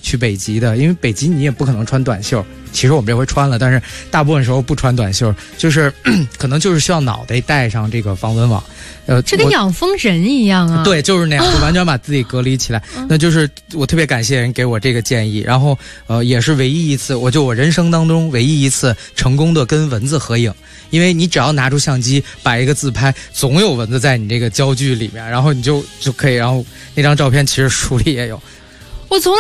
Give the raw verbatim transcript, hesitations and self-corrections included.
去北极的，因为北极你也不可能穿短袖。其实我们这回穿了，但是大部分时候不穿短袖，就是可能就是需要脑袋戴上这个防蚊网。呃， 这跟养蜂人一样啊。 对，就是那样，就完全把自己隔离起来。 嗯、 那就是我特别感谢人给我这个建议，然后呃也是唯一一次，我就我人生当中唯一一次成功的跟蚊子合影。因为你只要拿出相机摆一个自拍，总有蚊子在你这个焦距里面，然后你就就可以，然后那张照片其实书里也有。 我从